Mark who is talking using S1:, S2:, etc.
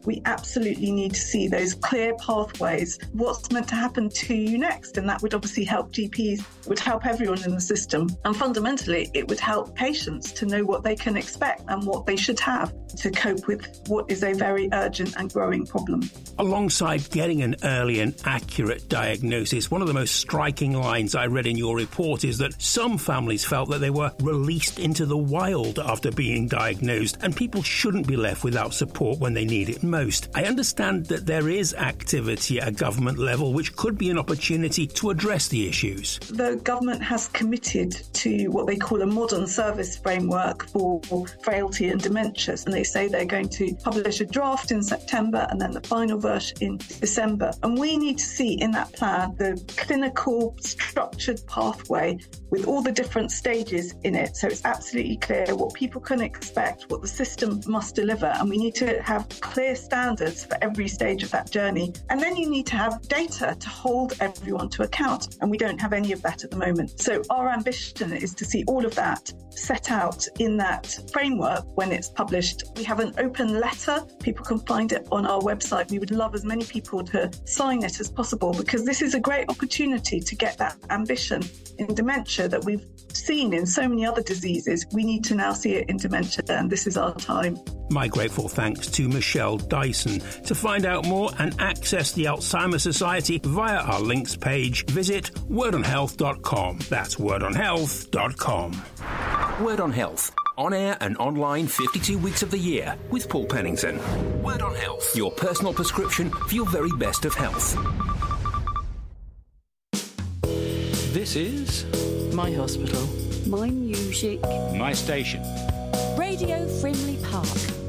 S1: We absolutely need to see those clear pathways, what's meant to happen to you next. And that would obviously help GPs, it would help everyone in the system. And fundamentally, it would help patients to know what they can expect and what they should have to cope with what is a very urgent and growing problem.
S2: Alongside getting an early and accurate diagnosis, one of the most striking lines I read in your report is that some families felt that they were released into the wild after being diagnosed, and people shouldn't be left without support when they need it most. I understand that there is activity at a government level which could be an opportunity to address the issues.
S1: The government has committed to what they call a modern service framework for frailty and dementias, and they say they're going to publish a draft in September and then the final version in December. And we need to see in that plan the clinical structured pathway with all the different stages in it. So it's absolutely clear what people can expect, what the system must deliver. And we need to have clear standards for every stage of that journey. And then you need to have data to hold everyone to account. And we don't have any of that at the moment. So our ambition is to see all of that set out in that framework when it's published. We have an open letter. People can find it on our website. We would love as many people to sign it as possible, because this is a great opportunity to get that ambition in dementia that we've seen in so many other diseases. We need to now see it in dementia, and this is our time.
S2: My grateful thanks to Michelle Dyson. To find out more and access the Alzheimer's Society via our links page, visit wordonhealth.com. That's wordonhealth.com.
S3: Word on Health. On air and online 52 weeks of the year with Paul Pennington. Word on Health. Your personal prescription for your very best of health.
S4: This is
S5: My hospital.
S6: My music.
S4: My station.
S6: Radio Frimley Park.